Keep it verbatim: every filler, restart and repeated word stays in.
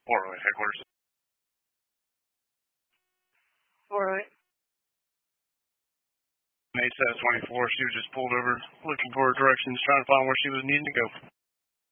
four oh eight headquarters. four oh eight. eight seven twenty-four, she was just pulled over looking for directions, trying to find where she was needing to go.